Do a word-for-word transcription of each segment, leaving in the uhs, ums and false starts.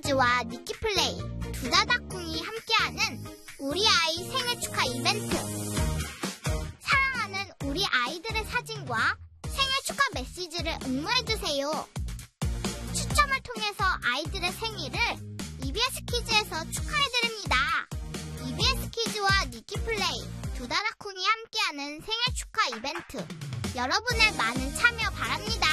키즈와 니키플레이, 두다다쿵이 함께하는 우리 아이 생일 축하 이벤트. 사랑하는 우리 아이들의 사진과 생일 축하 메시지를 응모해주세요. 추첨을 통해서 아이들의 생일을 이비에스 키즈에서 축하해드립니다. 이비에스 키즈와 니키플레이, 두다다쿵이 함께하는 생일 축하 이벤트. 여러분의 많은 참여 바랍니다.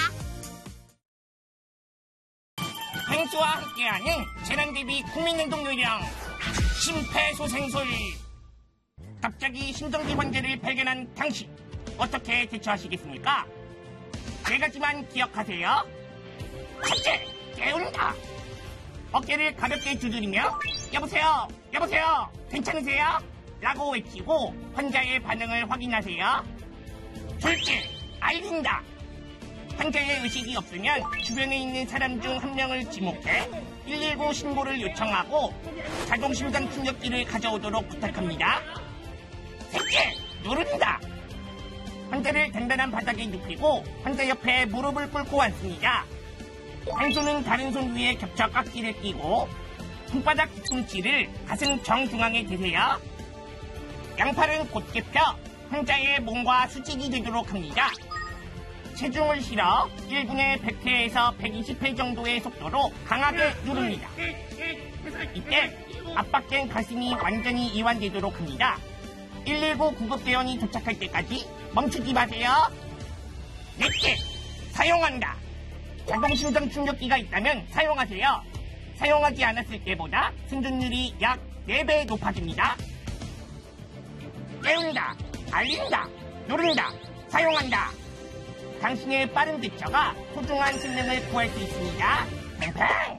펭수와 함께하는 재난대비 국민행동 요령 심폐소생술. 갑자기 심정지 환자를 발견한 당신, 어떻게 대처하시겠습니까? 세 가지만 기억하세요. 첫째, 깨운다. 어깨를 가볍게 두드리며 여보세요, 여보세요, 괜찮으세요? 라고 외치고 환자의 반응을 확인하세요. 둘째, 알린다. 환자의 의식이 없으면 주변에 있는 사람 중 한 명을 지목해 일일구 신고를 요청하고 자동심장 충격기를 가져오도록 부탁합니다. 셋째, 누른다. 환자를 단단한 바닥에 눕히고 환자 옆에 무릎을 꿇고 앉습니다. 한 손은 다른 손 위에 겹쳐 깍지를 끼고 손바닥 뒤꿈치를 가슴 정중앙에 대세요. 양팔은 곧게 펴 환자의 몸과 수직이 되도록 합니다. 체중을 실어 일 분에 백 회에서 백이십 회 정도의 속도로 강하게 누릅니다. 이때 압박된 가슴이 완전히 이완되도록 합니다. 일일구 구급대원이 도착할 때까지 멈추지 마세요. 넷째, 사용한다. 자동심장 충격기가 있다면 사용하세요. 사용하지 않았을 때보다 생존율이 약 네 배 높아집니다. 깨운다, 알린다, 누른다, 사용한다. 당신의 빠른 대처가 소중한 생명을 구할 수 있습니다. 팽팽!